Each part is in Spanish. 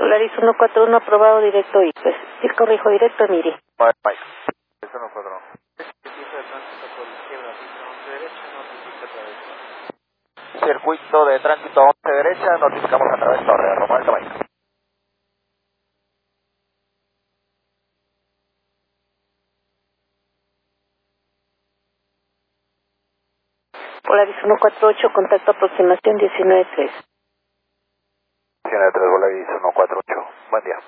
Polaris 141 aprobado directo y pues, sí, corrijo, directo Miri. Mike. 141. Circuito de tránsito 11 derecha, notificamos a través de Torre, Román Mike. Polaris 148, contacto aproximación 19-3. 19-3, Polaris 148. Buen día.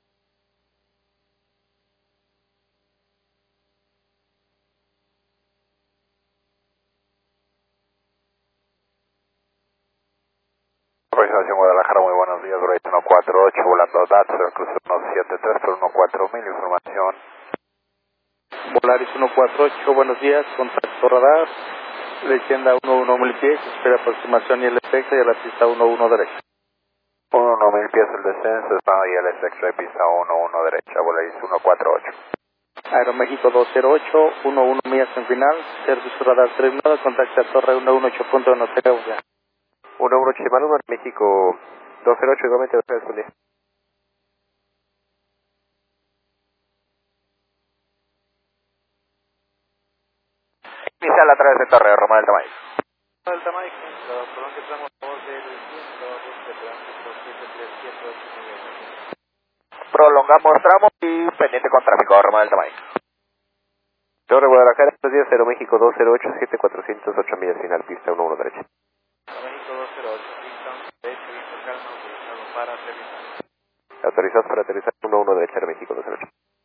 Aproximación Guadalajara, muy buenos días, Polaris 148, volando datos del cruce 173 por 14000, información. Polaris 148, buenos días, contacto radar, leyenda 11000 pies, espera aproximación y el efecto y a la pista 11 derecha. 11000 pies el descenso, está ahí el efecto de pista 11 derecha, Polaris 148. Aeroméxico 208, 11 millas en final, servicio radar 39, contacta Torre 118.1, tenga un día. 118 Chimaluma, México 208, igualmente 208, buen día. Inicial a través de Torre, Román del Tamay. El Tamay, perdón que estamos a voz del viento, de tránsito 737. Prolongamos tramo y pendiente con tráfico, Román del Tamay. Torre Guadalajara, 2 días, Aeroméxico 208, 7408 millas final, pista 11 derecha. Aeroméxico 208, pista 11 derecha, viento calma, autorizado para aterrizar. Autorizados para aterrizar 11 derecha, Aeroméxico 208.